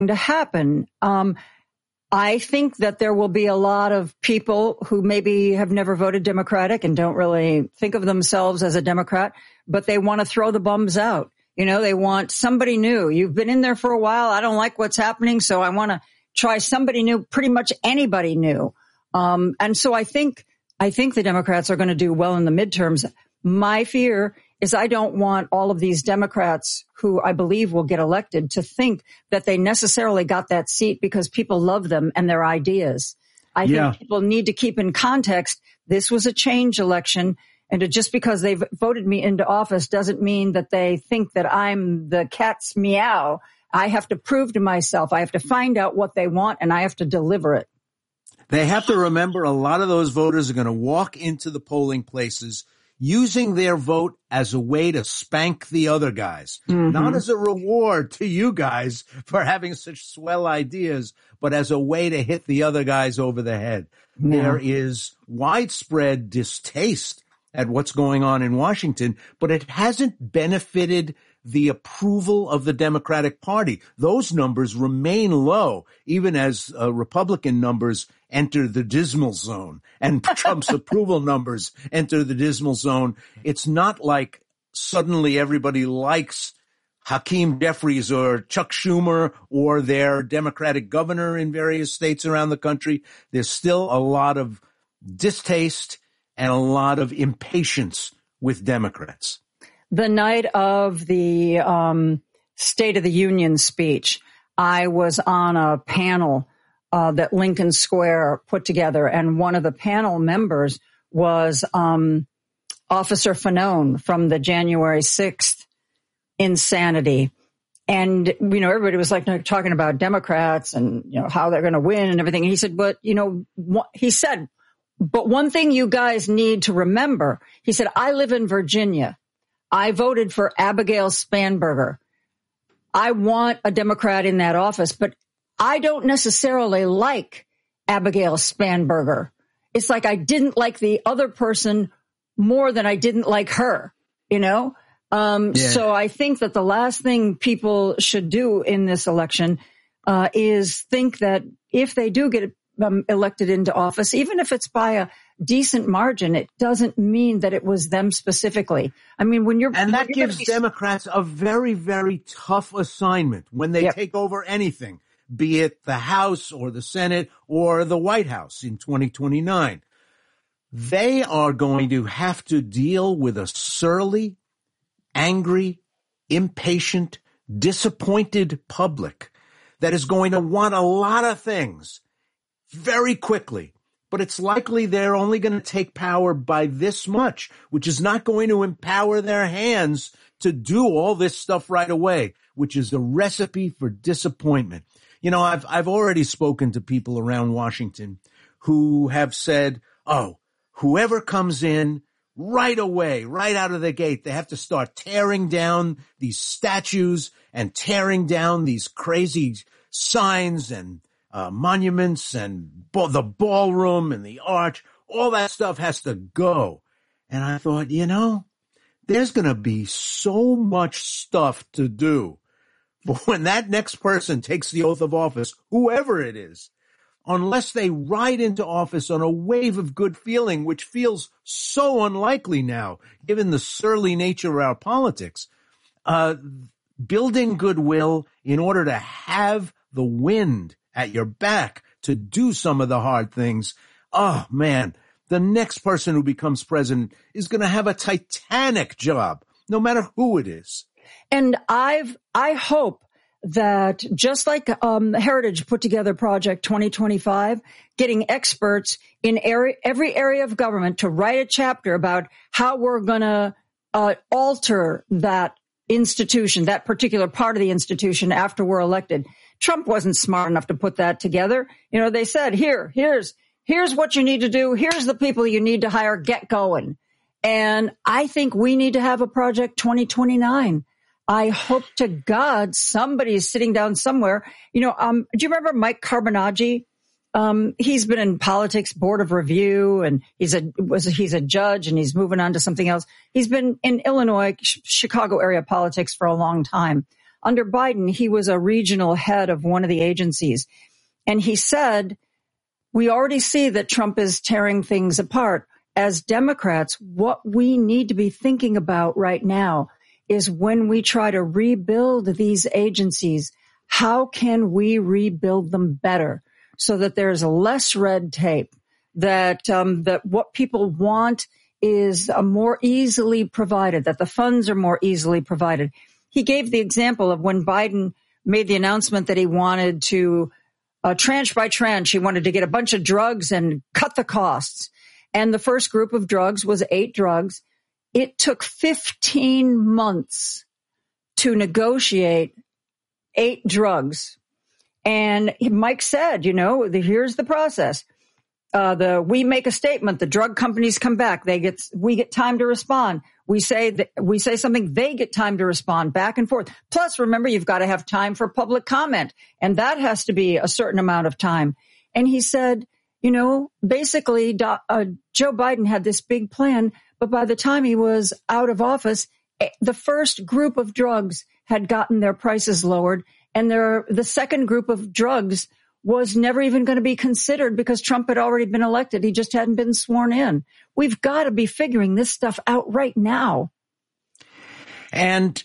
to happen. I think that there will be a lot of people who maybe have never voted Democratic and don't really think of themselves as a Democrat, but they want to throw the bums out. You know, they want somebody new. You've been in there for a while. I don't like what's happening, so I want to try somebody new, pretty much anybody new. And so I think the Democrats are going to do well in the midterms. My fear is I don't want all of these Democrats who I believe will get elected to think that they necessarily got that seat because people love them and their ideas. I think people need to keep in context, this was a change election, and just because they've voted me into office doesn't mean that they think that I'm the cat's meow. I have to prove to myself, I have to find out what they want, and I have to deliver it. They have to remember a lot of those voters are going to walk into the polling places using their vote as a way to spank the other guys, not as a reward to you guys for having such swell ideas, but as a way to hit the other guys over the head. Yeah. There is widespread distaste at what's going on in Washington, but it hasn't benefited the approval of the Democratic Party. Those numbers remain low, even as Republican numbers enter the dismal zone and Trump's approval numbers enter the dismal zone. It's not like suddenly everybody likes Hakeem Jeffries or Chuck Schumer or their Democratic governor in various states around the country. There's still a lot of distaste and a lot of impatience with Democrats. The night of the State of the Union speech, I was on a panel that Lincoln Square put together, and one of the panel members was Officer Fanone from the January 6th insanity. And, you know, everybody was like talking about Democrats and, you know, how they're going to win and everything. And he said, but, you know, but one thing you guys need to remember, he said, I live in Virginia. I voted for Abigail Spanberger. I want a Democrat in that office, but I don't necessarily like Abigail Spanberger. It's like I didn't like the other person more than I didn't like her, you know? So I think that the last thing people should do in this election is think that if they do get elected into office, even if it's by a decent margin, it doesn't mean that it was them specifically. I mean, that gives Democrats a very, very tough assignment when they take over anything, be it the House or the Senate or the White House in 2029. They are going to have to deal with a surly, angry, impatient, disappointed public that is going to want a lot of things very quickly. But it's likely they're only going to take power by this much, which is not going to empower their hands to do all this stuff right away, which is a recipe for disappointment. You know, I've already spoken to people around Washington who have said, oh, whoever comes in right away, right out of the gate, they have to start tearing down these statues and tearing down these crazy signs and monuments and the ballroom and the arch. All that stuff has to go. And I thought, you know, there's going to be so much stuff to do. But when that next person takes the oath of office, whoever it is, unless they ride into office on a wave of good feeling, which feels so unlikely now, given the surly nature of our politics, building goodwill in order to have the wind at your back to do some of the hard things. Oh, man, the next person who becomes president is going to have a titanic job, no matter who it is. And I hope that just like Heritage put together Project 2025, getting experts in every area of government to write a chapter about how we're going to alter that institution, that particular part of the institution after we're elected. Trump wasn't smart enough to put that together. You know, they said, here's what you need to do. Here's the people you need to hire. Get going. And I think we need to have a Project 2029. I hope to God somebody is sitting down somewhere. You know, do you remember Mike Carbonaggi? He's been in politics, board of review, and he's a judge, and he's moving on to something else. He's been in Illinois, Chicago area politics for a long time. under Biden, he was a regional head of one of the agencies. And he said, we already see that Trump is tearing things apart. As Democrats, what we need to be thinking about right now is when we try to rebuild these agencies, how can we rebuild them better so that there's less red tape, that what people want is more easily provided, that the funds are more easily provided. He gave the example of when Biden made the announcement that he wanted to, tranche by tranche, he wanted to get a bunch of drugs and cut the costs. And the first group of drugs was 8 drugs. It took 15 months to negotiate 8 drugs. And Mike said, here's the process. We make a statement, the drug companies come back, we get time to respond. We say something, they get time to respond, back and forth. Plus, remember, you've got to have time for public comment, and that has to be a certain amount of time. And he said, basically, Joe Biden had this big plan, but by the time he was out of office, the first group of drugs had gotten their prices lowered, and the second group of drugs was never even going to be considered because Trump had already been elected. He just hadn't been sworn in. We've got to be figuring this stuff out right now. And,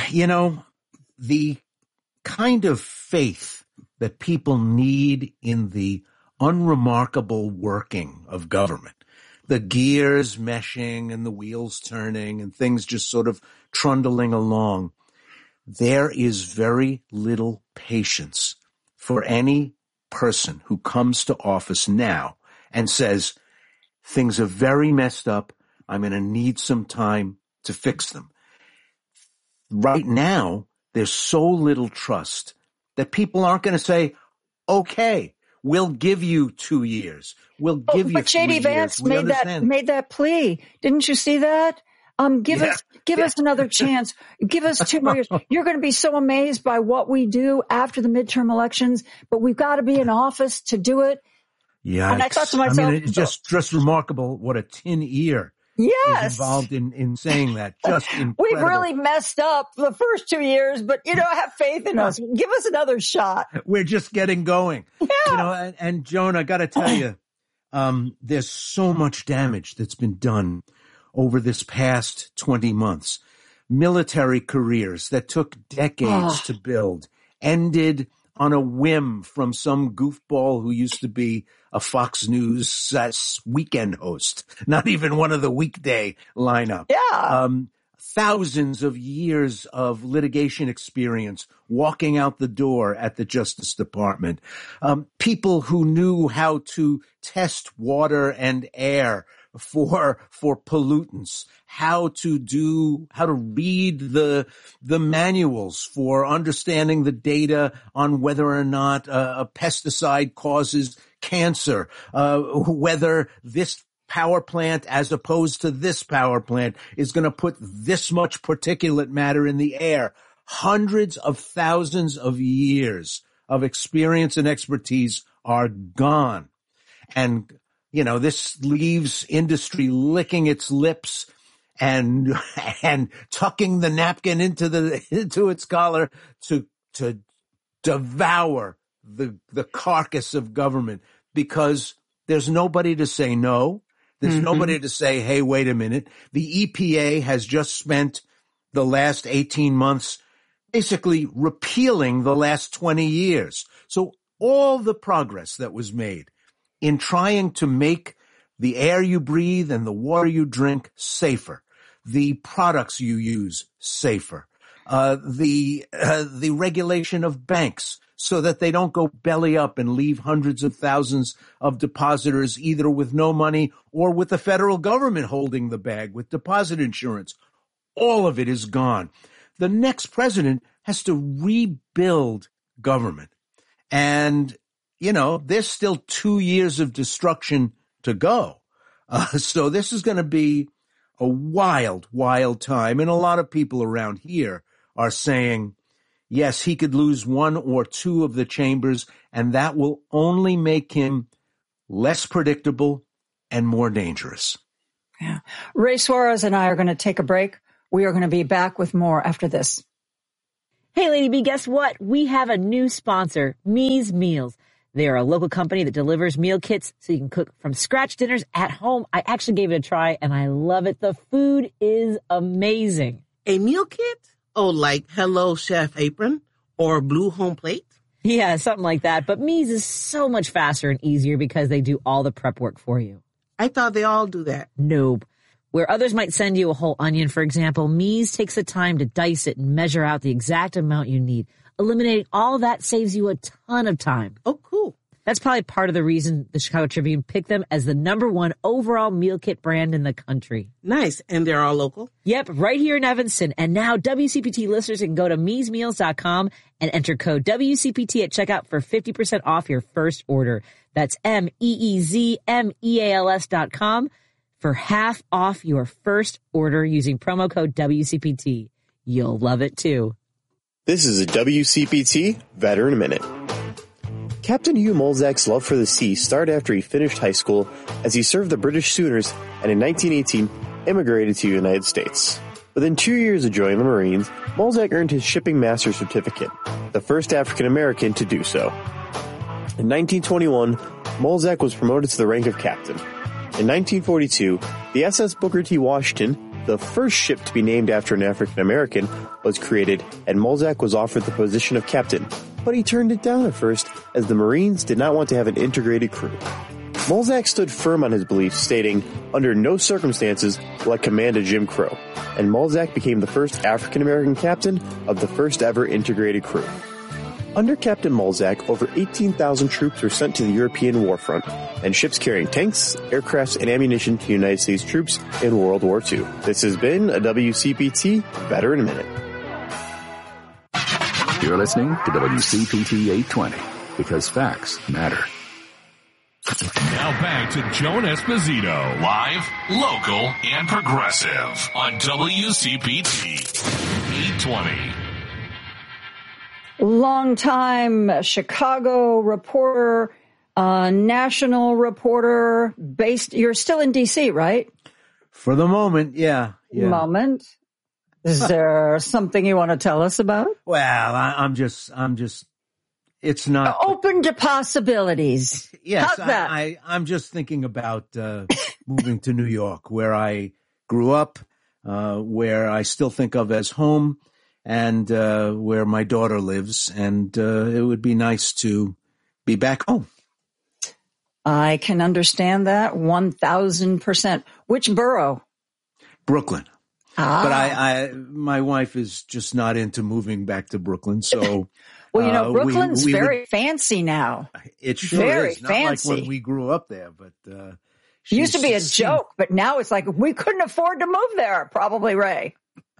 the kind of faith that people need in the unremarkable working of government, the gears meshing and the wheels turning and things just sort of trundling along, there is very little patience for any person who comes to office now and says, things are very messed up, I'm going to need some time to fix them. Right now, there's so little trust that people aren't going to say, okay, we'll give you 2 years. We'll give you 3 years. But J.D. Vance made that plea. Didn't you see that? Give us another chance. Give us 2 more years. You're going to be so amazed by what we do after the midterm elections, but we've got to be in office to do it. Yeah. And I thought to myself, it's just remarkable what a tin ear is involved in saying that. Just incredible. We've really messed up the first 2 years, but have faith in us. Give us another shot. We're just getting going. Yeah. And Joan, I got to tell you, there's so much damage that's been done over this past 20 months. Military careers that took decades to build ended on a whim from some goofball who used to be a Fox News weekend host, not even one of the weekday lineup. Yeah. Thousands of years of litigation experience walking out the door at the Justice Department. People who knew how to test water and air for pollutants, how to read the manuals for understanding the data on whether or not a pesticide causes cancer, whether this power plant as opposed to this power plant is going to put this much particulate matter in the air. Hundreds of thousands of years of experience and expertise are gone. And this leaves industry licking its lips and tucking the napkin into its collar to devour the carcass of government, because there's nobody to say no. There's nobody to say, hey, wait a minute. The EPA has just spent the last 18 months basically repealing the last 20 years. So all the progress that was made in trying to make the air you breathe and the water you drink safer, the products you use safer, the regulation of banks so that they don't go belly up and leave hundreds of thousands of depositors either with no money or with the federal government holding the bag with deposit insurance. All of it is gone. The next president has to rebuild government. And there's still 2 years of destruction to go. So this is going to be a wild, wild time. And a lot of people around here are saying, yes, he could lose 1 or 2 of the chambers, and that will only make him less predictable and more dangerous. Yeah. Ray Suarez and I are going to take a break. We are going to be back with more after this. Hey, Lady B, guess what? We have a new sponsor, Me's Meals. They are a local company that delivers meal kits so you can cook from scratch dinners at home. I actually gave it a try, and I love it. The food is amazing. A meal kit? Oh, like Hello Chef Apron or Blue Home Plate? Yeah, something like that. But Me's is so much faster and easier because they do all the prep work for you. I thought they all do that. Nope. Where others might send you a whole onion, for example, Me's takes the time to dice it and measure out the exact amount you need. Eliminating all that saves you a ton of time. Oh, cool. That's probably part of the reason the Chicago Tribune picked them as the #1 overall meal kit brand in the country. Nice. And they're all local? Yep, right here in Evanston. And now WCPT listeners can go to meesmeals.com and enter code WCPT at checkout for 50% off your first order. That's MEEZMEALS.com for half off your first order using promo code WCPT. You'll love it too. This is a WCPT Veteran Minute. Captain Hugh Molzak's love for the sea started after he finished high school as he served the British Sooners and in 1918 immigrated to the United States. Within 2 years of joining the Marines, Molzak earned his shipping master's certificate, the first African American to do so. In 1921, Molzak was promoted to the rank of captain. In 1942, the SS Booker T. Washington, the first ship to be named after an African American, was created, and Molzak was offered the position of captain, but he turned it down at first as the Marines did not want to have an integrated crew. Molzak stood firm on his beliefs, stating, "Under no circumstances will I command a Jim Crow," and Molzak became the first African American captain of the first ever integrated crew. Under Captain Molzak, over 18,000 troops were sent to the European warfront, and ships carrying tanks, aircrafts, and ammunition to United States troops in World War II. This has been a WCPT Veteran Minute. You're listening to WCPT 820, because facts matter. Now back to Joan Esposito, live, local, and progressive on WCPT 820. Longtime Chicago reporter, national reporter, based. You're still in D.C., right? For the moment, yeah. Moment. Is there something you want to tell us about? Well, I'm just. It's not open to possibilities. Yes, how's that? I'm just thinking about moving to New York, where I grew up, where I still think of as home, and where my daughter lives, and it would be nice to be back home. I can understand that 1,000%. Which borough? Brooklyn. But my wife is just not into moving back to Brooklyn, so. Well, Brooklyn's very fancy now. It sure very is. Not fancy. Like when we grew up there, but it used to be a joke, but now it's like we couldn't afford to move there. Probably, Ray.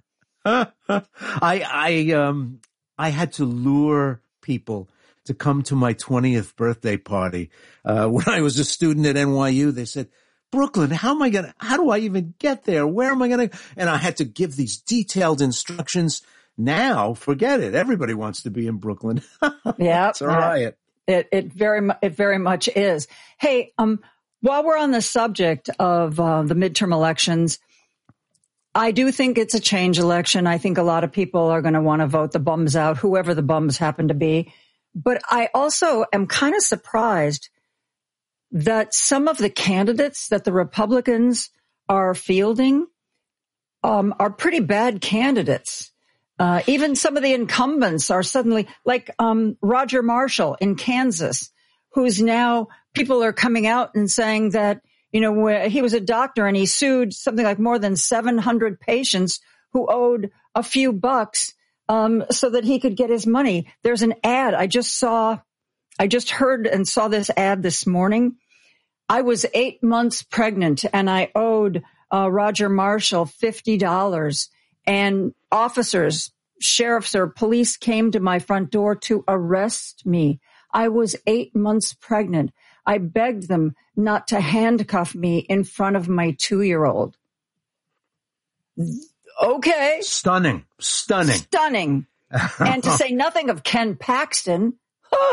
I had to lure people to come to my 20th birthday party when I was a student at NYU. They said, "Brooklyn, how do I even get there? Where am I going to?" And I had to give these detailed instructions. Now, forget it. Everybody wants to be in Brooklyn. Yeah, it's a riot. It very much is. Hey, while we're on the subject of the midterm elections, I do think it's a change election. I think a lot of people are going to want to vote the bums out, whoever the bums happen to be. But I also am kind of surprised that some of the candidates that the Republicans are fielding are pretty bad candidates. Even some of the incumbents are suddenly like Roger Marshall in Kansas, who's now people are coming out and saying that, he was a doctor and he sued something like more than 700 patients who owed a few bucks so that he could get his money. There's an ad I just heard and saw this ad this morning. I was 8 months pregnant and I owed Roger Marshall $50. And officers, sheriffs or police came to my front door to arrest me. I was 8 months pregnant. I begged them not to handcuff me in front of my 2-year-old. Okay. Stunning. And to say nothing of Ken Paxton. Huh.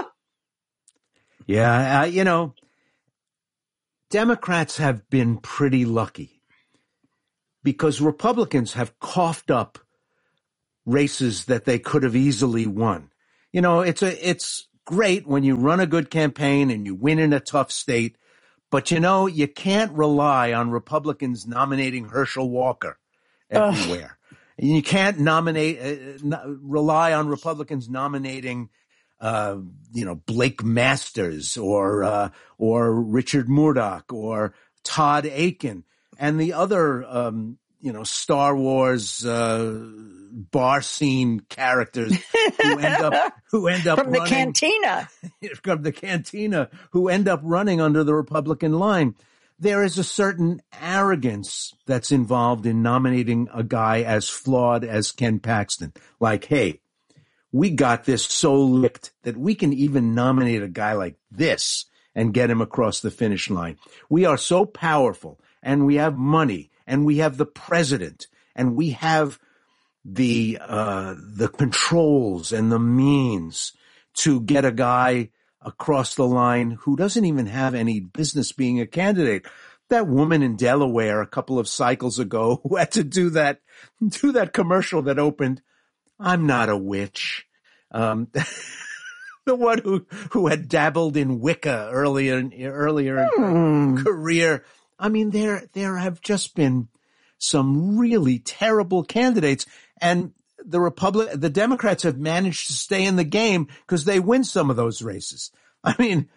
Yeah, Democrats have been pretty lucky, because Republicans have coughed up races that they could have easily won. You know, it's great when you run a good campaign and you win in a tough state, but you know, you can't rely on Republicans nominating Herschel Walker everywhere. And you can't rely on Republicans nominating Blake Masters or Richard Murdoch or Todd Akin and the other, Star Wars, bar scene characters who end up from the cantina, from the cantina, who end up running under the Republican line. There is a certain arrogance that's involved in nominating a guy as flawed as Ken Paxton. Like, hey, we got this so licked that we can even nominate a guy like this and get him across the finish line. We are so powerful, and we have money, and we have the president, and we have the controls and the means to get a guy across the line who doesn't even have any business being a candidate. That woman in Delaware a couple of cycles ago who had to do that commercial that opened, "I'm not a witch." The one who had dabbled in Wicca earlier in her career. I mean, there have just been some really terrible candidates, and the Democrats have managed to stay in the game because they win some of those races. I mean,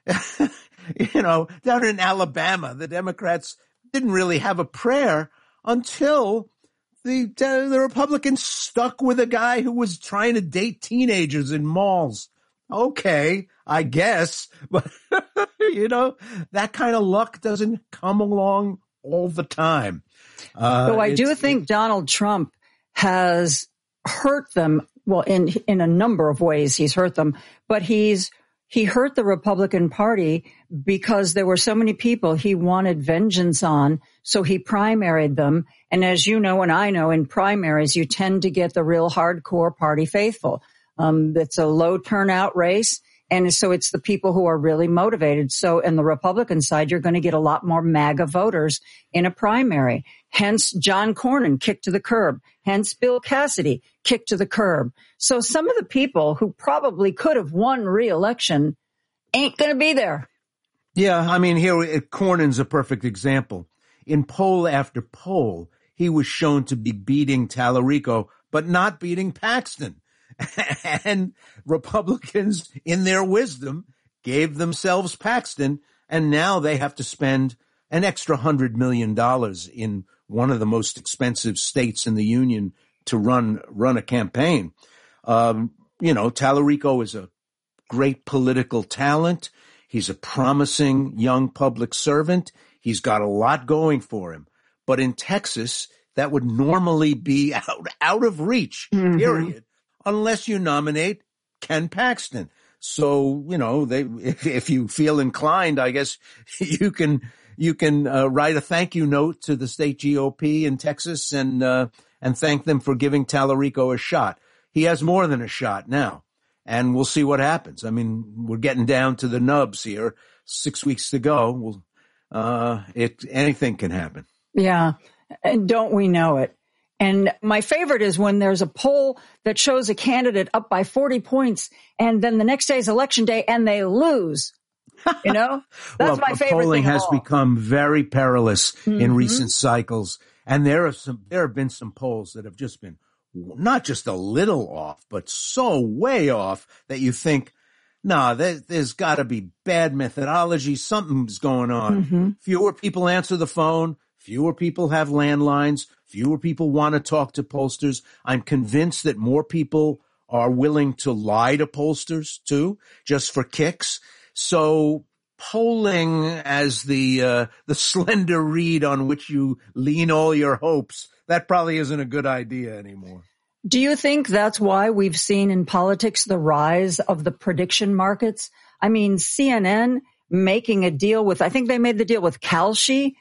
down in Alabama, the Democrats didn't really have a prayer until the Republicans stuck with a guy who was trying to date teenagers in malls. Okay, I guess, but that kind of luck doesn't come along all the time. So I do think Donald Trump has hurt them. Well, in a number of ways, he's hurt them, but he hurt the Republican Party because there were so many people he wanted vengeance on. So he primaried them. And as you know, and I know, in primaries, you tend to get the real hardcore party faithful. It's a low turnout race. And so it's the people who are really motivated. So in the Republican side, you're going to get a lot more MAGA voters in a primary. Hence John Cornyn kicked to the curb. Hence Bill Cassidy kicked to the curb. So some of the people who probably could have won re-election ain't going to be there. Yeah, I mean, here Cornyn's a perfect example. In poll after poll, he was shown to be beating Tallarico, but not beating Paxton. And Republicans, in their wisdom, gave themselves Paxton, and now they have to spend an extra $100 million in one of the most expensive states in the union to run a campaign. Tallarico is a great political talent. He's a promising young public servant. He's got a lot going for him. But in Texas, that would normally be out of reach, period. Unless you nominate Ken Paxton. So, if you feel inclined, I guess you can write a thank you note to the state GOP in Texas and thank them for giving Tallarico a shot. He has more than a shot now, and we'll see what happens. I mean, we're getting down to the nubs here. 6 weeks to go. Anything can happen. Yeah. And don't we know it? And my favorite is when there's a poll that shows a candidate up by 40 points and then the next day is election day and they lose. That's my favorite polling thing has become very perilous in recent cycles. And there have been some polls that have just been not just a little off, but so way off that you think, there's got to be bad methodology. Something's going on. Fewer people answer the phone. Fewer people have landlines. Fewer people want to talk to pollsters. I'm convinced that more people are willing to lie to pollsters too, just for kicks. So polling as the slender reed on which you lean all your hopes, that probably isn't a good idea anymore. Do you think that's why we've seen in politics the rise of the prediction markets? I mean, CNN making a deal with, I think they made the deal with Kalshi.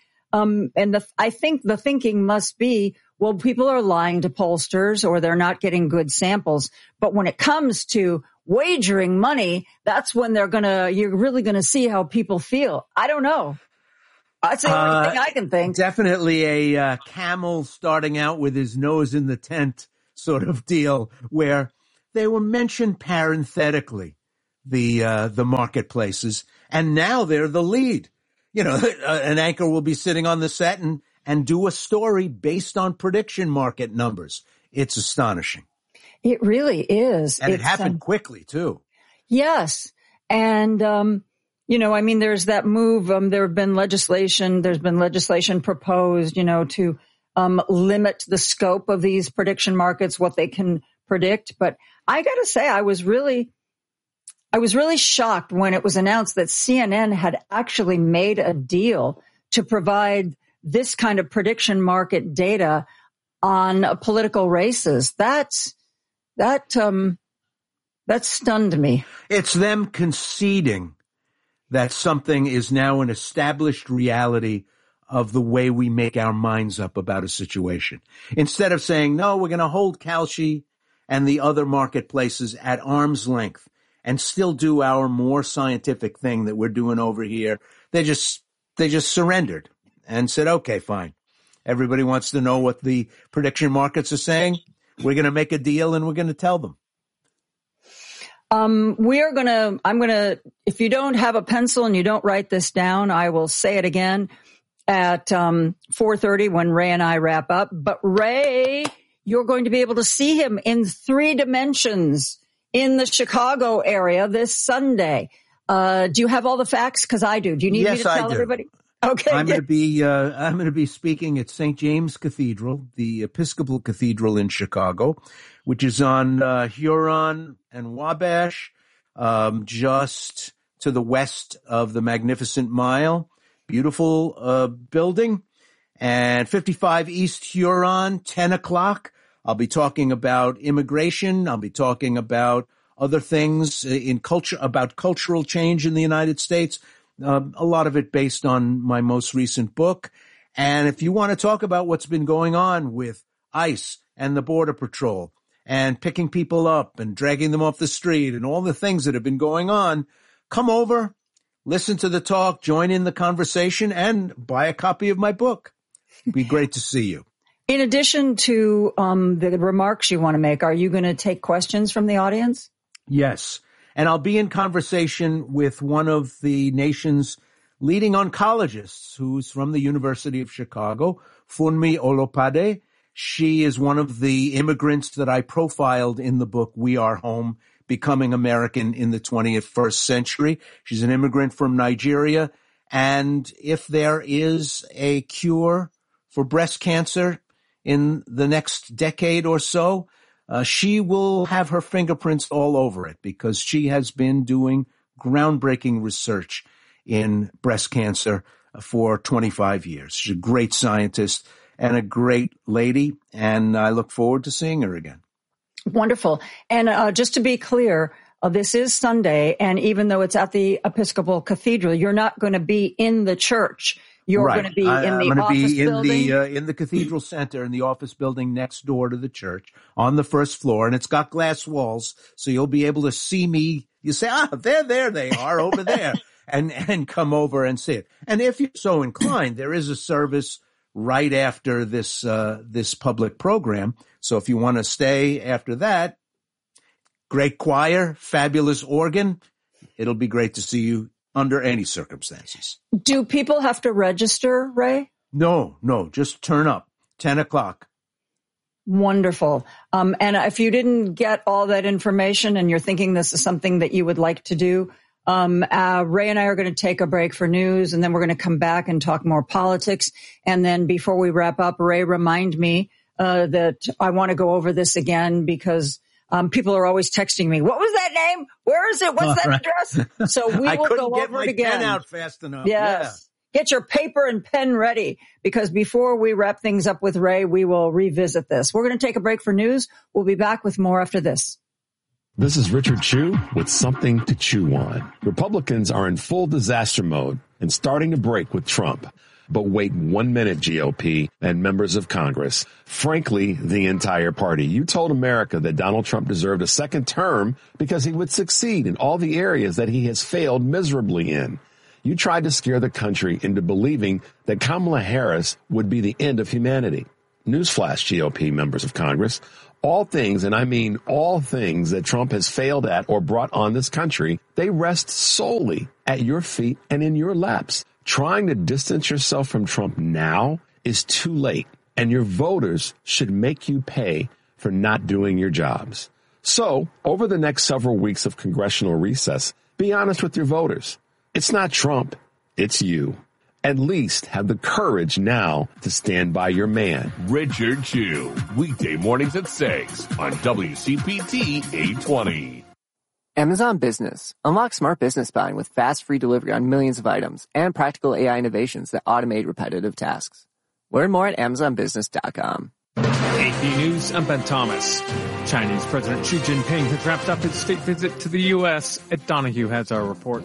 I think the thinking must be, well, people are lying to pollsters or they're not getting good samples. But when it comes to wagering money, that's when you're really going to see how people feel. I don't know. That's the only thing I can think. Definitely a camel starting out with his nose in the tent sort of deal where they were mentioned parenthetically, the marketplaces, and now they're the lead. You know, an anchor will be sitting on the set and do a story based on prediction market numbers. It's astonishing. It really is. And it happened quickly, too. Yes. And, I mean, there's that move. There's been legislation proposed, to limit the scope of these prediction markets, what they can predict. But I got to say, I was really shocked when it was announced that CNN had actually made a deal to provide this kind of prediction market data on political races. That stunned me. It's them conceding that something is now an established reality of the way we make our minds up about a situation. Instead of saying, no, we're going to hold Kalshi and the other marketplaces at arm's length and still do our more scientific thing that we're doing over here. They just surrendered and said, okay, fine. Everybody wants to know what the prediction markets are saying. We're going to make a deal and we're going to tell them. If you don't have a pencil and you don't write this down, I will say it again at 4:30 when Ray and I wrap up. But Ray, you're going to be able to see him in 3 dimensions in the Chicago area this Sunday. Do you have all the facts? Because I do. Do you need me to tell everybody? Okay. I'm going to be speaking at St. James Cathedral, the Episcopal Cathedral in Chicago, which is on Huron and Wabash, just to the west of the Magnificent Mile. Beautiful building. And 55 East Huron, 10 o'clock. I'll be talking about immigration. I'll be talking about other things in culture, about cultural change in the United States. A lot of it based on my most recent book. And if you want to talk about what's been going on with ICE and the Border Patrol and picking people up and dragging them off the street and all the things that have been going on, come over, listen to the talk, join in the conversation, and buy a copy of my book. It'd be great to see you. In addition to the remarks you want to make, are you going to take questions from the audience? Yes. And I'll be in conversation with one of the nation's leading oncologists who's from the University of Chicago, Funmi Olopade. She is one of the immigrants that I profiled in the book, We Are Home, Becoming American in the 21st Century. She's an immigrant from Nigeria. And if there is a cure for breast cancer in the next decade or so, she will have her fingerprints all over it because she has been doing groundbreaking research in breast cancer for 25 years. She's a great scientist and a great lady, and I look forward to seeing her again. Wonderful. And just to be clear, this is Sunday, and even though it's at the Episcopal Cathedral, you're not going to be in the church. You're going to be in the office building? In the Cathedral Center, in the office building next door to the church on the first floor. And it's got glass walls, so you'll be able to see me. You say, there they are over there, and come over and see it. And if you're so inclined, there is a service right after this public program. So if you want to stay after that, great choir, fabulous organ. It'll be great to see you under any circumstances. Do people have to register, Ray? No, just turn up. 10 o'clock. Wonderful. And if you didn't get all that information and you're thinking this is something that you would like to do, Ray and I are going to take a break for news, and then we're going to come back and talk more politics. And then before we wrap up, Ray, remind me that I want to go over this again because people are always texting me, what was that name? Where is it? What's that address? So we will go over it again. I couldn't get my pen out fast enough. Yes. Yeah. Get your paper and pen ready because before we wrap things up with Ray, we will revisit this. We're going to take a break for news. We'll be back with more after this. This is Richard Chew with something to chew on. Republicans are in full disaster mode and starting to break with Trump. But wait 1 minute, GOP and members of Congress. Frankly, the entire party. You told America that Donald Trump deserved a second term because he would succeed in all the areas that he has failed miserably in. You tried to scare the country into believing that Kamala Harris would be the end of humanity. Newsflash, GOP members of Congress. All things, and I mean all things that Trump has failed at or brought on this country, they rest solely at your feet and in your laps. Trying to distance yourself from Trump now is too late, and your voters should make you pay for not doing your jobs. So, over the next several weeks of congressional recess, be honest with your voters. It's not Trump, it's you. At least have the courage now to stand by your man. Richard Chu, weekday mornings at 6 on WCPT 820. Amazon Business. Unlock smart business buying with fast, free delivery on millions of items and practical AI innovations that automate repetitive tasks. Learn more at AmazonBusiness.com. AP News, I'm Ben Thomas. Chinese President Xi Jinping has wrapped up his state visit to the U.S. Ed Donahue has our report.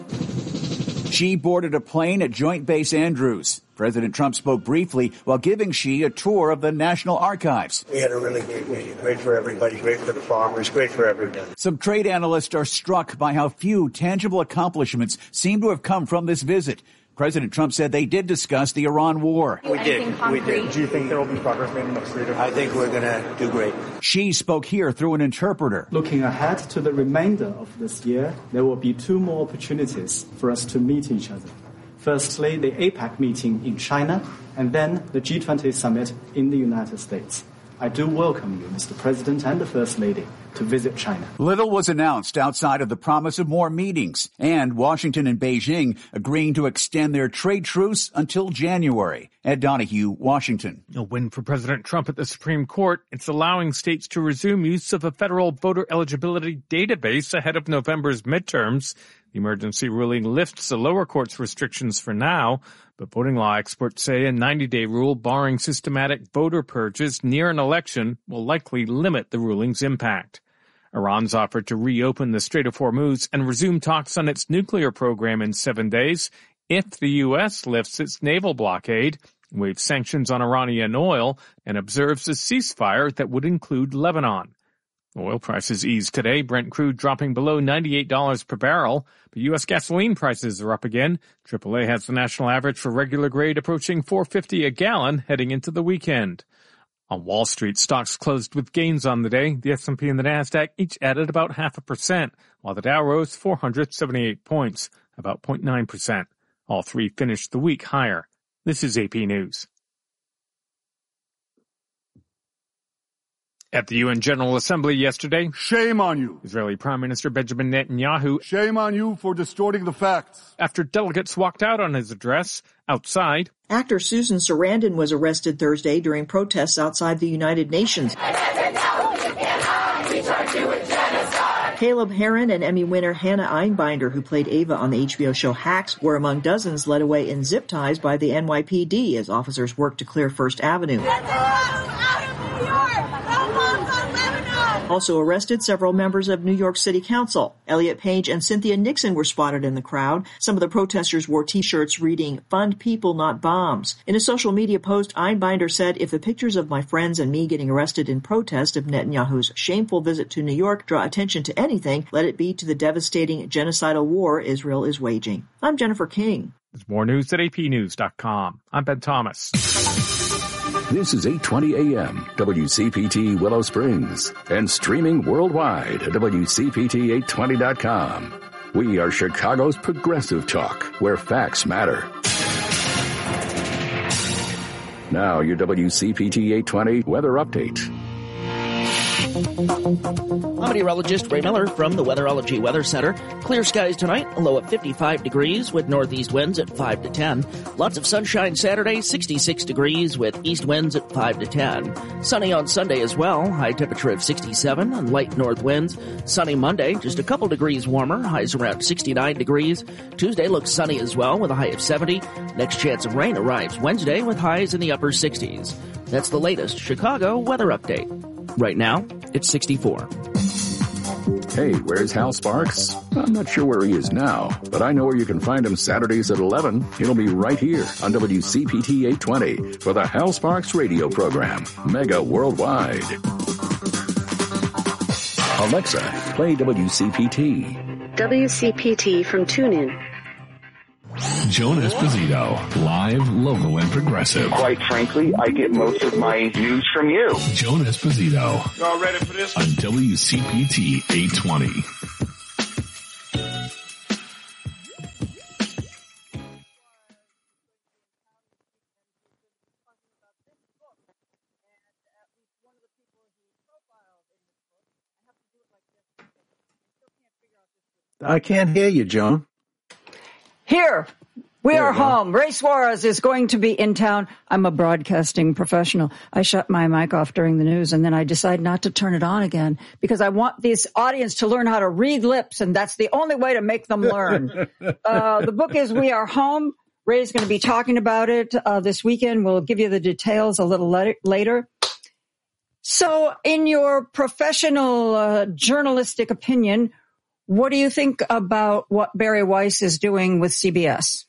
Xi boarded a plane at Joint Base Andrews. President Trump spoke briefly while giving Xi a tour of the National Archives. We had a really great meeting. Great for everybody, great for the farmers, great for everybody. Some trade analysts are struck by how few tangible accomplishments seem to have come from this visit. President Trump said they did discuss the Iran war. We did. Do you think there will be progress made in the next 3 to 4 I think we're going to do great. Xi spoke here through an interpreter. Looking ahead to the remainder of this year, there will be 2 more opportunities for us to meet each other. Firstly, the APEC meeting in China, and then the G20 summit in the United States. I do welcome you, Mr. President and the First Lady, to visit China. Little was announced outside of the promise of more meetings, and Washington and Beijing agreeing to extend their trade truce until January. Ed Donahue, Washington. A win for President Trump at the Supreme Court. It's allowing states to resume use of a federal voter eligibility database ahead of November's midterms. The emergency ruling lifts the lower court's restrictions for now, but voting law experts say a 90-day rule barring systematic voter purges near an election will likely limit the ruling's impact. Iran's offered to reopen the Strait of Hormuz and resume talks on its nuclear program in 7 days if the U.S. lifts its naval blockade, waives sanctions on Iranian oil, and observes a ceasefire that would include Lebanon. Oil prices eased today, Brent crude dropping below $98 per barrel, but U.S. gasoline prices are up again. AAA has the national average for regular grade approaching $4.50 a gallon heading into the weekend. On Wall Street, stocks closed with gains on the day. The S&P and the Nasdaq each added about 0.5%, while the Dow rose 478 points, about 0.9%. All three finished the week higher. This is AP News. At the UN General Assembly yesterday, shame on you. Israeli Prime Minister Benjamin Netanyahu, shame on you for distorting the facts. After delegates walked out on his address, outside, actor Susan Sarandon was arrested Thursday during protests outside the United Nations. Caleb Heron and Emmy winner Hannah Einbinder, who played Ava on the HBO show Hacks, were among dozens led away in zip ties by the NYPD as officers worked to clear First Avenue. Also arrested, several members of New York City Council. Elliot Page and Cynthia Nixon were spotted in the crowd. Some of the protesters wore T-shirts reading, "Fund people, not bombs." In a social media post, Einbinder said, "If the pictures of my friends and me getting arrested in protest of Netanyahu's shameful visit to New York draw attention to anything, let it be to the devastating genocidal war Israel is waging." I'm Jennifer King. There's more news at apnews.com. I'm Ben Thomas. This is 820 AM, WCPT Willow Springs, and streaming worldwide at WCPT820.com. We are Chicago's progressive talk, where facts matter. Now your WCPT 820 weather update. I'm meteorologist Ray Miller from the Weatherology Weather Center. Clear skies tonight, a low of 55 degrees with northeast winds at 5 to 10. Lots of sunshine Saturday, 66 degrees with east winds at 5 to 10. Sunny on Sunday as well, high temperature of 67 and light north winds. Sunny Monday, just a couple degrees warmer, highs around 69 degrees. Tuesday looks sunny as well with a high of 70. Next chance of rain arrives Wednesday with highs in the upper 60s. That's the latest Chicago weather update. Right now, it's 64. Hey, where's Hal Sparks? I'm not sure where he is now, but I know where you can find him Saturdays at 11. He'll be right here on WCPT 820 for the Hal Sparks radio program, Mega Worldwide. Alexa, play WCPT. WCPT from TuneIn. Joan Esposito, live, local, and progressive. Quite frankly, I get most of my news from you. Joan Esposito. Y'all ready for this? On WCPT 820. I can't hear you, Joan. Here, we There are we go. home. Ray Suarez is going to be in town. I'm a broadcasting professional. I shut my mic off during the news, and then I decide not to turn it on again because I want this audience to learn how to read lips, and that's the only way to make them learn. The book is We Are Home. Ray's going to be talking about it this weekend. We'll give you the details a little later. So in your professional journalistic opinion, what do you think about what Barry Weiss is doing with CBS?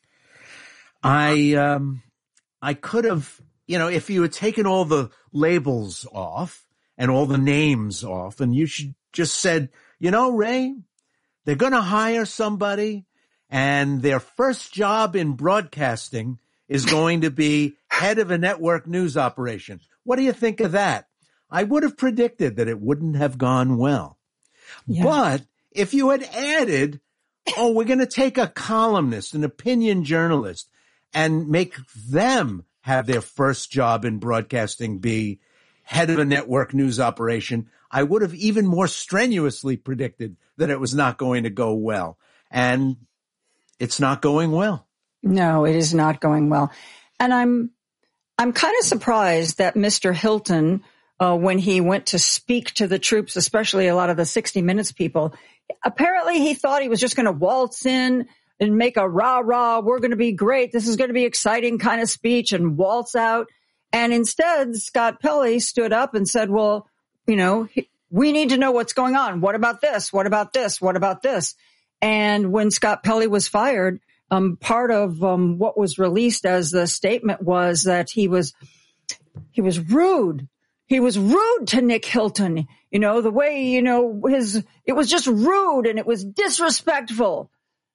I could have, if you had taken all the labels off and all the names off, and you should just said, Ray, they're going to hire somebody and their first job in broadcasting is going to be head of a network news operation. What do you think of that? I would have predicted that it wouldn't have gone well. Yeah. But if you had added, we're going to take a columnist, an opinion journalist, and make them have their first job in broadcasting be head of a network news operation, I would have even more strenuously predicted that it was not going to go well. And it's not going well. No, it is not going well. And I'm kind of surprised that Mr. Hilton, when he went to speak to the troops, especially a lot of the 60 Minutes people, apparently he thought he was just going to waltz in and make a rah-rah, we're going to be great, this is going to be exciting kind of speech, and waltz out. And instead, Scott Pelley stood up and said, well, we need to know what's going on. What about this? What about this? What about this? And when Scott Pelley was fired, part of what was released as the statement was that he was rude. He was rude to Nick Hilton. The way, it was just rude and it was disrespectful.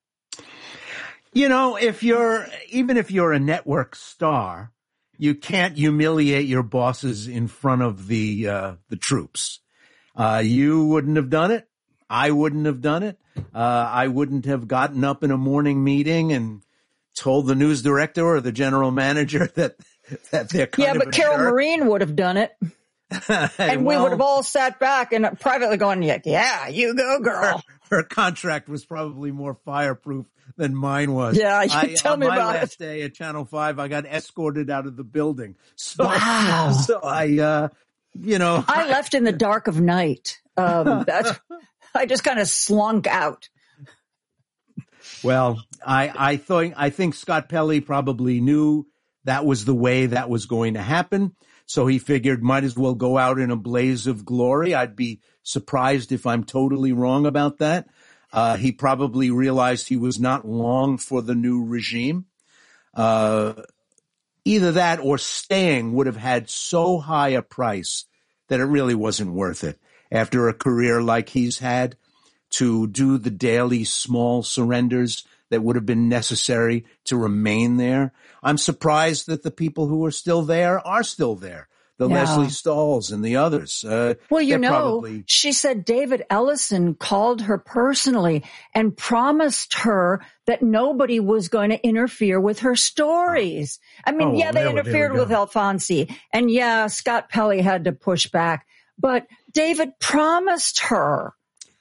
If you're a network star, you can't humiliate your bosses in front of the troops. You wouldn't have done it. I wouldn't have done it. I wouldn't have gotten up in a morning meeting and told the news director or the general manager that they're kind of but Carol Marine would have done it. And we would have all sat back and privately going, yeah, you go, girl. Her contract was probably more fireproof than mine was. Yeah, you tell me about it. On my last day at Channel 5, I got escorted out of the building. So, wow. So I left in the dark of night. I just kind of slunk out. Well, I think Scott Pelley probably knew that was the way that was going to happen. So he figured might as well go out in a blaze of glory. I'd be surprised if I'm totally wrong about that. He probably realized he was not long for the new regime. Either that or staying would have had so high a price that it really wasn't worth it. After a career like he's had, to do the daily small surrenders that would have been necessary to remain there. I'm surprised that the people who are still there. The Leslie Stalls and the others. She said David Ellison called her personally and promised her that nobody was going to interfere with her stories. I mean, they interfered with Alfonsi. And Scott Pelley had to push back. But David promised her.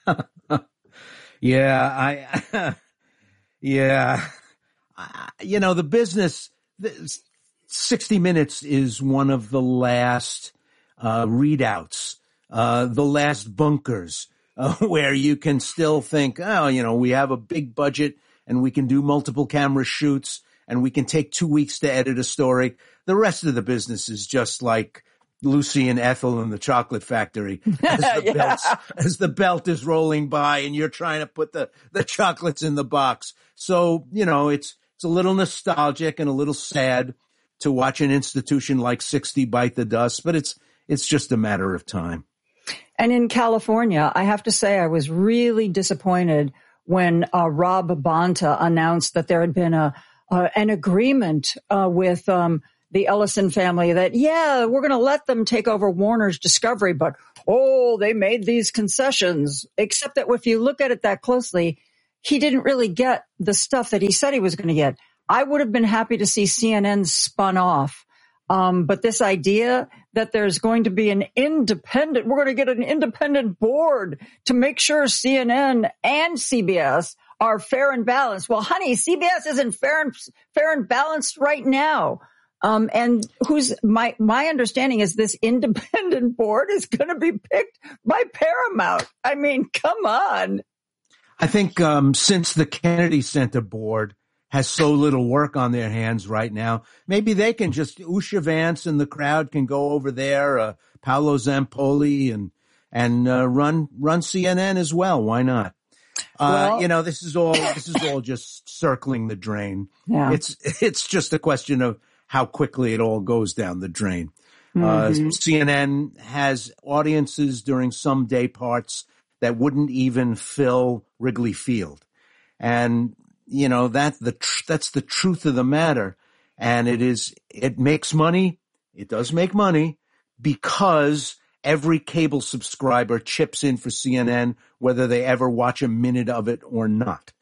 The business, 60 Minutes is one of the last readouts, the last bunkers, where you can still think, we have a big budget and we can do multiple camera shoots and we can take 2 weeks to edit a story. The rest of the business is just like Lucy and Ethel in the Chocolate Factory as the belt is rolling by and you're trying to put the chocolates in the box. So, it's a little nostalgic and a little sad to watch an institution like 60 bite the dust, but it's just a matter of time. And in California, I have to say I was really disappointed when Rob Bonta announced that there had been a an agreement with the Ellison family that, yeah, we're going to let them take over Warner's Discovery, but, they made these concessions. Except that if you look at it that closely, he didn't really get the stuff that he said he was going to get. I would have been happy to see CNN spun off. But this idea that there's going to be we're going to get an independent board to make sure CNN and CBS are fair and balanced. Well, honey, CBS isn't fair and balanced right now. And my understanding is this independent board is going to be picked by Paramount. I mean, come on. I think, since the Kennedy Center board has so little work on their hands right now, maybe they can just, Usha Vance and the crowd can go over there, Paolo Zampoli and run CNN as well. Why not? This is all just circling the drain. Yeah. It's just a question of how quickly it all goes down the drain. CNN has audiences during some day parts that wouldn't even fill Wrigley Field. And, that's the truth of the matter. And it makes money. It does make money because every cable subscriber chips in for CNN, whether they ever watch a minute of it or not.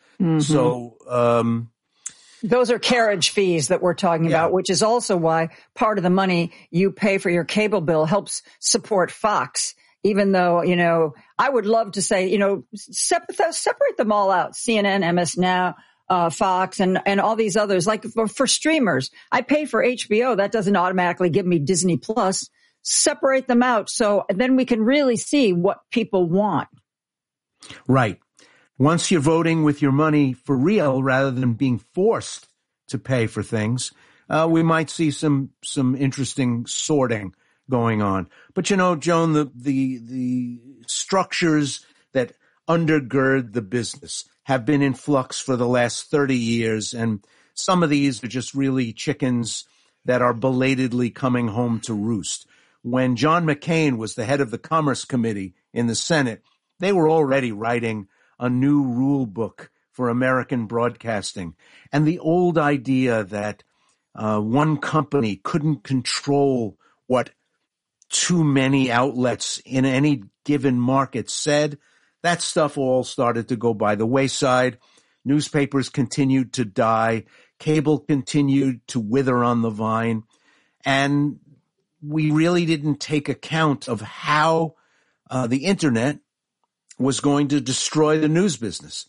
So, those are carriage fees that we're talking about, which is also why part of the money you pay for your cable bill helps support Fox. Even though, I would love to say, separate them all out. CNN, MS Now, Fox, and all these others. Like for streamers, I pay for HBO. That doesn't automatically give me Disney Plus. Separate them out so then we can really see what people want. Right. Once you're voting with your money for real rather than being forced to pay for things, we might see some interesting sorting going on. But Joan, the structures that undergird the business have been in flux for the last 30 years, and some of these are just really chickens that are belatedly coming home to roost. When John McCain was the head of the Commerce Committee in the Senate, they were already writing a new rule book for American broadcasting. And the old idea that one company couldn't control what too many outlets in any given market said, that stuff all started to go by the wayside. Newspapers continued to die. Cable continued to wither on the vine. And we really didn't take account of how the internet was going to destroy the news business.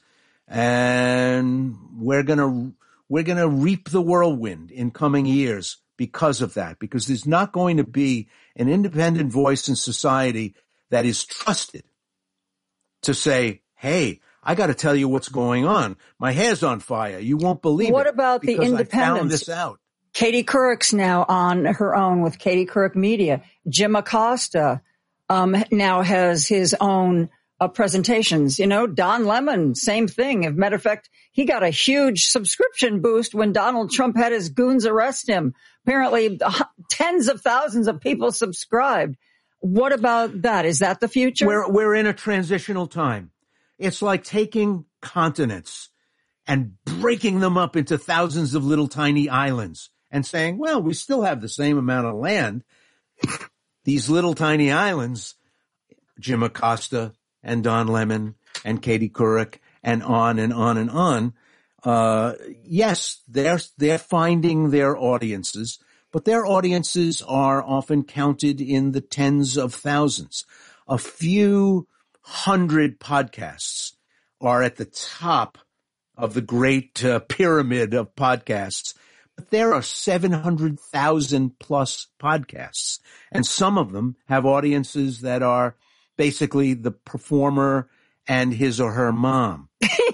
And we're going to reap the whirlwind in coming years because of that, because there's not going to be an independent voice in society that is trusted to say, hey, I got to tell you what's going on. My hair's on fire. You won't believe it. What about the independents? I found this out. Katie Couric's now on her own with Katie Couric Media. Jim Acosta now has his own presentations. Don Lemon, same thing. As a matter of fact, he got a huge subscription boost when Donald Trump had his goons arrest him. Apparently, tens of thousands of people subscribed. What about that? Is that the future? We're in a transitional time. It's like taking continents and breaking them up into thousands of little tiny islands and saying, well, we still have the same amount of land. These little tiny islands, Jim Acosta and Don Lemon and Katie Couric and on and on and on. Yes, they're finding their audiences, but their audiences are often counted in the tens of thousands. A few hundred podcasts are at the top of the great pyramid of podcasts. But there are 700,000 plus podcasts, and some of them have audiences that are basically the performer and his or her mom.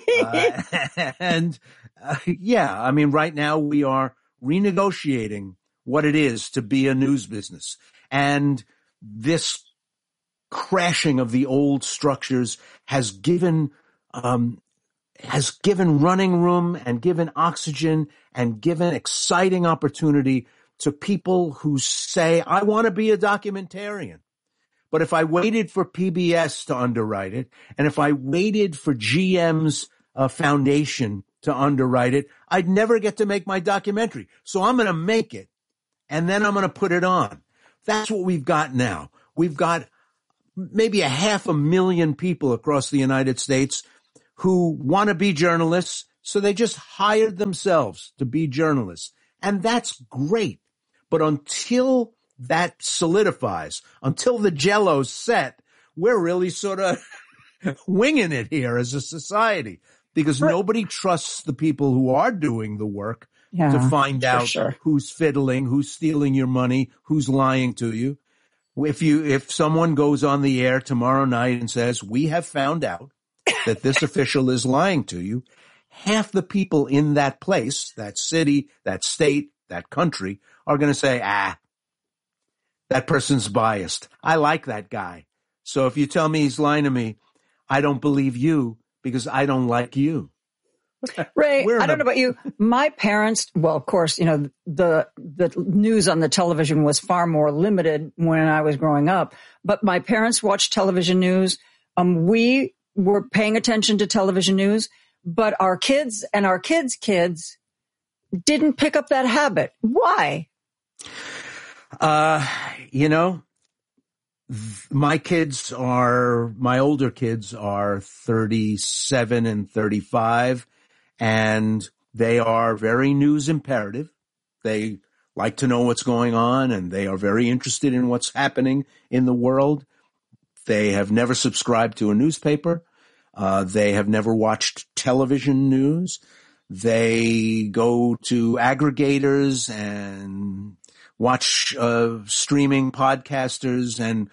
Right now we are renegotiating what it is to be a news business. And this crashing of the old structures has given running room and given oxygen and given exciting opportunity to people who say, I want to be a documentarian. But if I waited for PBS to underwrite it, and if I waited for GM's foundation to underwrite it, I'd never get to make my documentary. So I'm going to make it, and then I'm going to put it on. That's what we've got now. We've got maybe 500,000 people across the United States who want to be journalists, so they just hired themselves to be journalists. And that's great. But until that solidifies, until the jello's set, we're really sort of winging it here as a society, because nobody trusts the people who are doing the work to find out who's fiddling, who's stealing your money, who's lying to you. If someone goes on the air tomorrow night and says, we have found out that this official is lying to you, half the people in that place, that city, that state, that country are going to say, that person's biased. I like that guy. So if you tell me he's lying to me, I don't believe you because I don't like you. Ray, I don't know about you. My parents, well, of course, you know, the news on the television was far more limited when I was growing up, but my parents watched television news. We were paying attention to television news, but our kids and our kids' kids didn't pick up that habit. Why? You know, my older kids are 37 and 35. And they are very news imperative. They like to know what's going on, and they are very interested in what's happening in the world. They have never subscribed to a newspaper. They have never watched television news. They go to aggregators and watch streaming podcasters and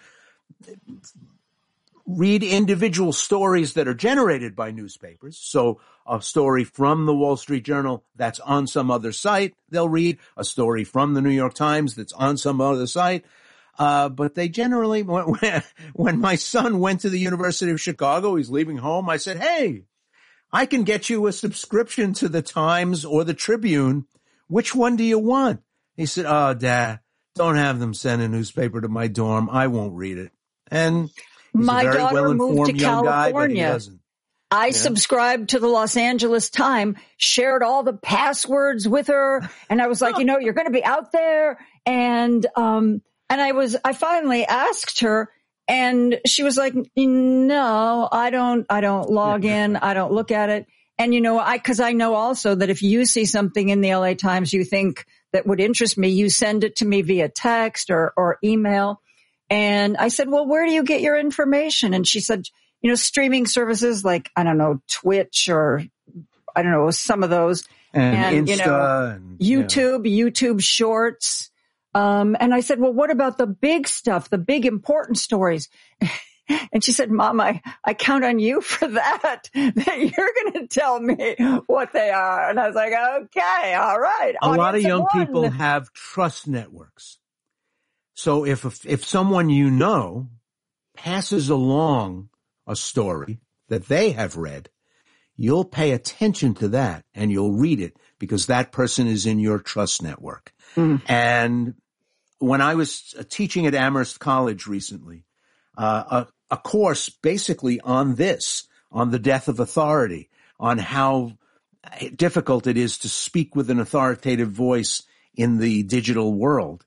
read individual stories that are generated by newspapers. So a story from the Wall Street Journal that's on some other site, they'll read. A story from the New York Times that's on some other site. But they generally, when my son went to the University of Chicago, he's leaving home, I said, hey, I can get you a subscription to the Times or the Tribune. Which one do you want? He said, oh, Dad, don't have them send a newspaper to my dorm. I won't read it. And he's my a very daughter moved to young guy, but he California. doesn't. I subscribed to the Los Angeles Times, shared all the passwords with her. And I was like, you know, you're going to be out there. And I finally asked her, and she was like, no, I don't log in. I don't look at it. And you know, cause I know also that if you see something in the LA Times you think that would interest me, you send it to me via text or email. And I said, well, where do you get your information? And she said, you know, streaming services like, I don't know, Twitch or I don't know, some of those. And Insta, you know, YouTube Shorts. And I said, well, what about the big stuff, the big important stories? And she said, Mom, I count on you for that you're going to tell me what they are. And I was like, okay, all right. A lot of young people have trust networks. So if someone you know passes along a story that they have read, you'll pay attention to that and you'll read it because that person is in your trust network. And when I was teaching at Amherst College recently, a course basically on this, on the death of authority, on how difficult it is to speak with an authoritative voice in the digital world.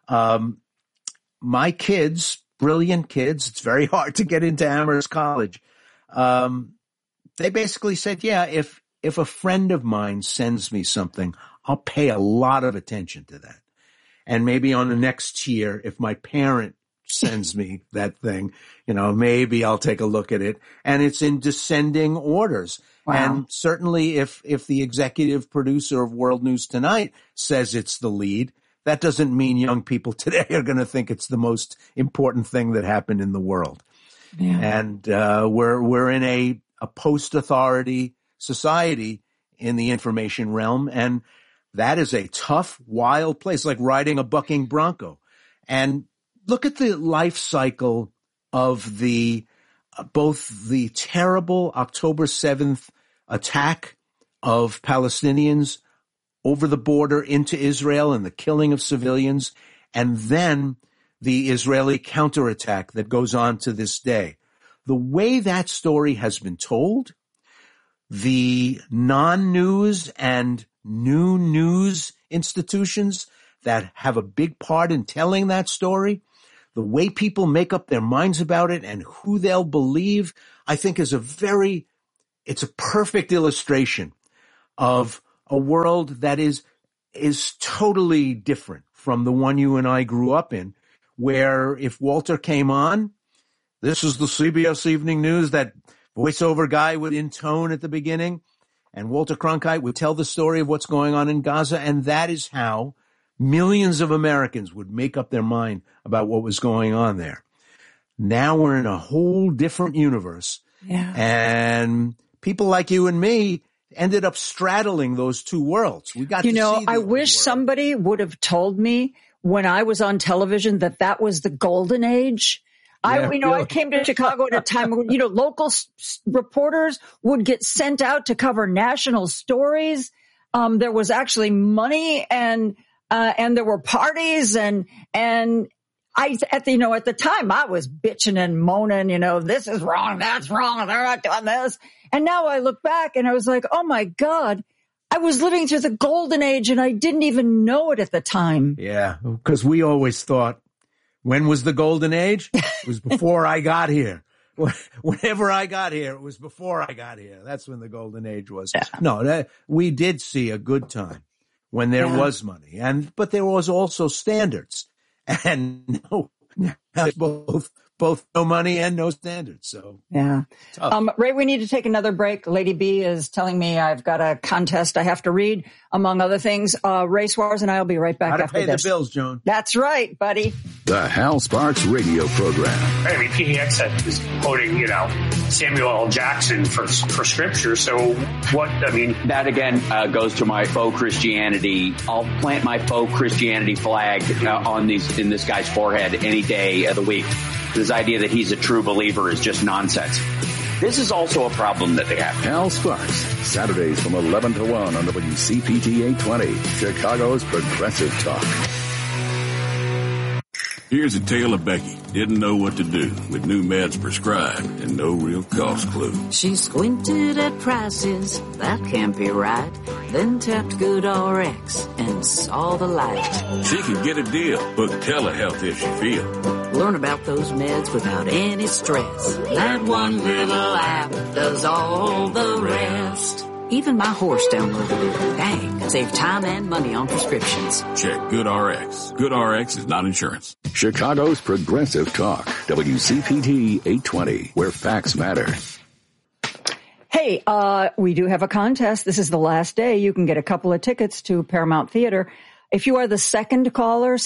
My kids, brilliant kids, it's very hard to get into Amherst College. They basically said, yeah, if a friend of mine sends me something, I'll pay a lot of attention to that. And maybe on the next tier, if my parent sends me that thing, you know, maybe I'll take a look at it. And it's in descending orders. Wow. And certainly if the executive producer of World News Tonight says it's the lead, that doesn't mean young people today are going to think it's the most important thing that happened in the world. Yeah. And we're in a post-authority society in the information realm, and that is a tough, wild place, like riding a bucking bronco. And look at the life cycle of both the terrible October 7th attack of Palestinians over the border into Israel and the killing of civilians, and then the Israeli counterattack that goes on to this day. The way that story has been told, the non-news and new news institutions that have a big part in telling that story, the way people make up their minds about it and who they'll believe, I think it's a perfect illustration of a world that is totally different from the one you and I grew up in, where if Walter came on, this is the CBS Evening News, that voiceover guy would intone at the beginning, and Walter Cronkite would tell the story of what's going on in Gaza, and that is how millions of Americans would make up their mind about what was going on there. Now we're in a whole different universe. Yeah. And people like you and me ended up straddling those two worlds. We got to see I wish somebody would have told me when I was on television that was the golden age. I came to Chicago at a time when, local reporters would get sent out to cover national stories. There was actually money and there were parties and at the time I was bitching and moaning, this is wrong, that's wrong, they're not doing this. And now I look back and I was like, oh my God, I was living through the golden age and I didn't even know it at the time. Yeah, because we always thought, when was the golden age? It was before I got here. Whenever I got here, it was before I got here. That's when the golden age was. Yeah. No, we did see a good time when there was money, but there was also standards, and there's both no money and no standards. So yeah, Ray, we need to take another break. Lady B is telling me I've got a contest I have to read, among other things. Ray Suarez and I will be right back after this. How to pay the bills, Joan. That's right, buddy. The Hal Sparks Radio Program. PDX is quoting, Samuel L. Jackson for scripture. So that again goes to my faux Christianity. I'll plant my faux Christianity flag in this guy's forehead any day of the week. This idea that he's a true believer is just nonsense. This is also a problem that they have. Hal Sparks, Saturdays from 11 to 1 on WCPT 820, Chicago's Progressive Talk. Here's a tale of Becky. Didn't know what to do with new meds prescribed and no real cost clue. She squinted at prices, that can't be right. Then tapped GoodRx and saw the light. She can get a deal. Book telehealth if she feels. Learn about those meds without any stress. That one little app does all the rest. Even my horse downloaded it. Dang, save time and money on prescriptions. Check GoodRx. GoodRx is not insurance. Chicago's Progressive Talk. WCPT 820, where facts matter. Hey, we do have a contest. This is the last day. You can get a couple of tickets to Paramount Theater. If you are the second caller,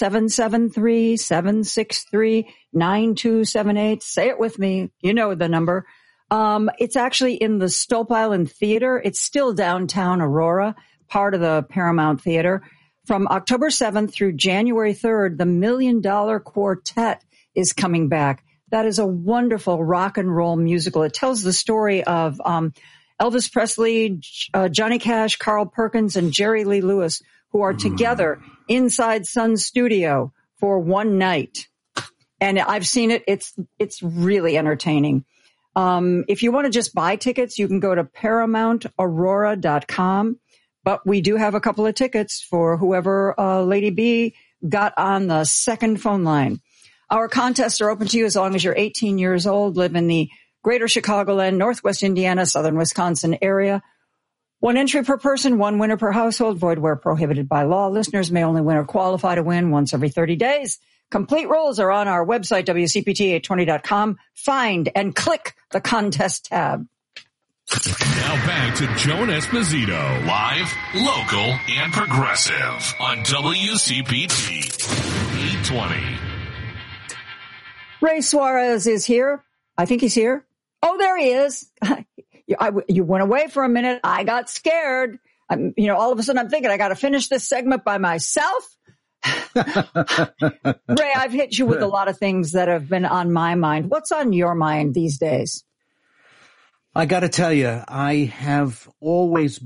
773-763-9278, say it with me. You know the number. It's actually in the Stope Island Theater. It's still downtown Aurora, part of the Paramount Theater. From October 7th through January 3rd, the $1 Million Quartet is coming back. That is a wonderful rock and roll musical. It tells the story of Elvis Presley, Johnny Cash, Carl Perkins, and Jerry Lee Lewis, who are together inside Sun Studio for one night. And I've seen it. It's really entertaining. If you want to just buy tickets, you can go to ParamountAurora.com. But we do have a couple of tickets for whoever Lady B got on the second phone line. Our contests are open to you as long as you're 18 years old, live in the greater Chicagoland, Northwest Indiana, Southern Wisconsin area. One entry per person, one winner per household, void where prohibited by law. Listeners may only win or qualify to win once every 30 days. Complete rules are on our website, WCPT820.com. Find and click the contest tab. Now back to Joan Esposito, live, local, and progressive on WCPT 820. Ray Suarez is here. I think he's here. Oh, there he is. You went away for a minute. I got scared. All of a sudden I'm thinking I got to finish this segment by myself. Ray, I've hit you with a lot of things that have been on my mind. What's on your mind these days? I got to tell you, I have always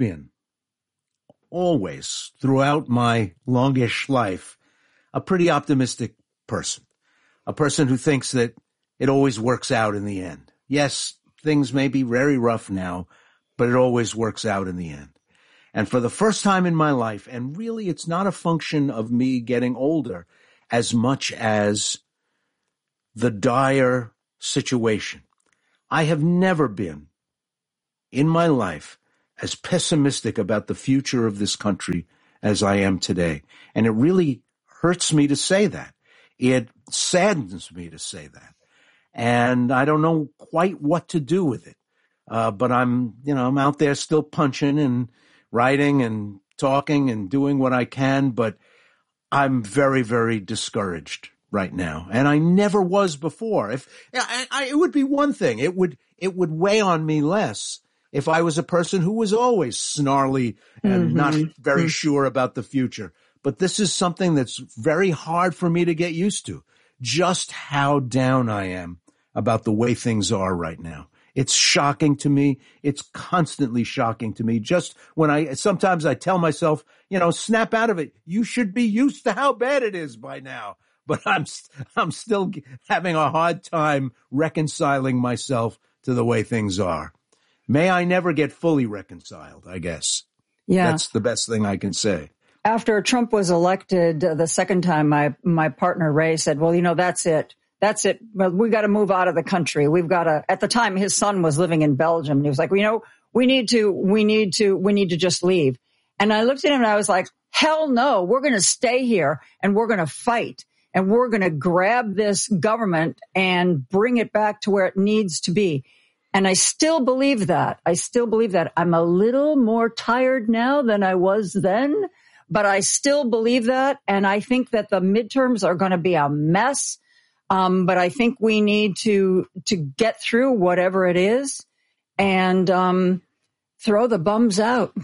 throughout my longish life, a pretty optimistic person, a person who thinks that it always works out in the end. Yes, things may be very rough now, but it always works out in the end. And for the first time in my life, and really it's not a function of me getting older as much as the dire situation. I have never been in my life as pessimistic about the future of this country as I am today. And it really hurts me to say that. It saddens me to say that. And I don't know quite what to do with it. But I'm out there still punching and writing and talking and doing what I can, but I'm very, very discouraged right now. And I never was before. It would be one thing. It would weigh on me less if I was a person who was always snarly and not very sure about the future. But this is something that's very hard for me to get used to, just how down I am about the way things are right now. It's shocking to me. It's constantly shocking to me. Just when sometimes I tell myself, snap out of it. You should be used to how bad it is by now. But I'm still having a hard time reconciling myself to the way things are. May I never get fully reconciled, I guess. Yeah. That's the best thing I can say. After Trump was elected the second time, my partner Ray said, well, that's it. That's it. Well, we got to move out of the country. We've got to, at the time his son was living in Belgium and he was like, we need to just leave. And I looked at him and I was like, hell no, we're going to stay here and we're going to fight and we're going to grab this government and bring it back to where it needs to be. And I still believe that. I'm a little more tired now than I was then, but I still believe that. And I think that the midterms are going to be a mess. But I think we need to get through whatever it is and throw the bums out.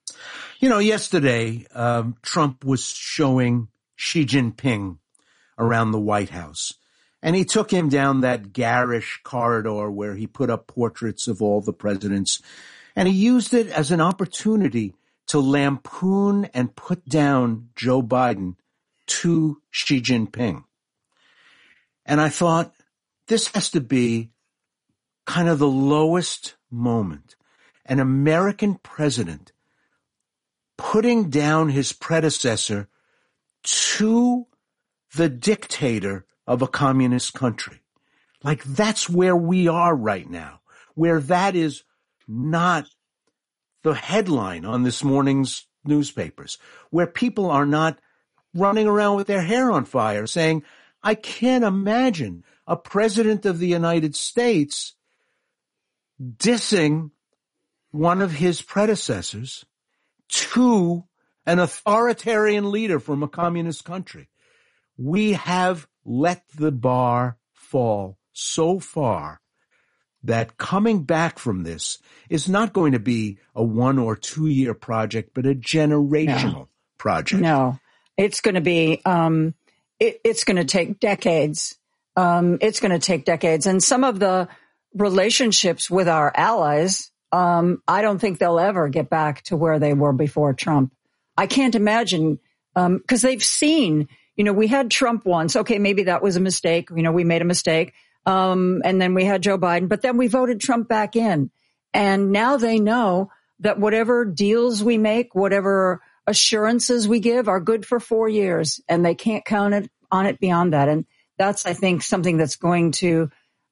Yesterday, Trump was showing Xi Jinping around the White House, and he took him down that garish corridor where he put up portraits of all the presidents, and he used it as an opportunity to lampoon and put down Joe Biden to Xi Jinping. And I thought, this has to be kind of the lowest moment. An American president putting down his predecessor to the dictator of a communist country. Like, that's where we are right now, where that is not the headline on this morning's newspapers, where people are not running around with their hair on fire saying, I can't imagine a president of the United States dissing one of his predecessors to an authoritarian leader from a communist country. We have let the bar fall so far that coming back from this is not going to be a 1 or 2 year project, but a generational project. No, it's going to be, it's going to take decades. It's going to take decades. And some of the relationships with our allies, I don't think they'll ever get back to where they were before Trump. I can't imagine, because they've seen, we had Trump once. Okay, maybe that was a mistake. We made a mistake. And then we had Joe Biden, but then we voted Trump back in. And now they know that whatever deals we make, whatever assurances we give are good for 4 years, and they can't count on it beyond that. And that's, I think, something that's going to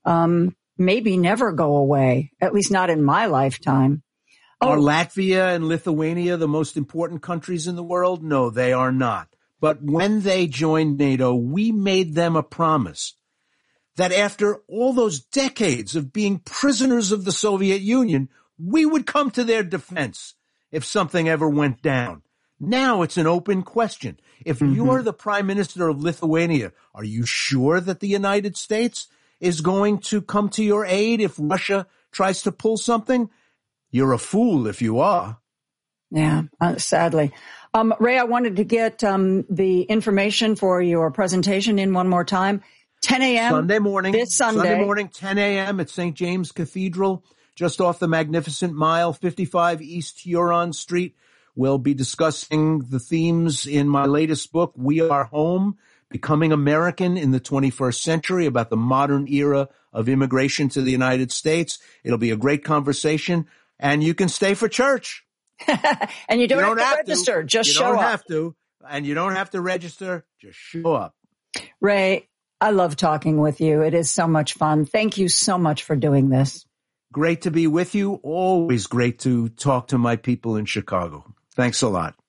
maybe never go away, at least not in my lifetime. Are Latvia and Lithuania the most important countries in the world? No, they are not. But when they joined NATO, we made them a promise that after all those decades of being prisoners of the Soviet Union, we would come to their defense if something ever went down. Now it's an open question. If you're the prime minister of Lithuania, are you sure that the United States is going to come to your aid if Russia tries to pull something? You're a fool if you are. Yeah, sadly. Ray, I wanted to get the information for your presentation in one more time. 10 a.m. Sunday morning. This Sunday. Sunday morning, 10 a.m. at St. James Cathedral, just off the Magnificent Mile, 55 East Huron Street. We'll be discussing the themes in my latest book, We Are Home, Becoming American in the 21st Century, about the modern era of immigration to the United States. It'll be a great conversation. and you can stay for church. And you don't have to register. Just show up. You don't have to, and you don't have to register. Just show up. Ray, I love talking with you. It is so much fun. Thank you so much for doing this. Great to be with you. Always great to talk to my people in Chicago. Thanks a lot.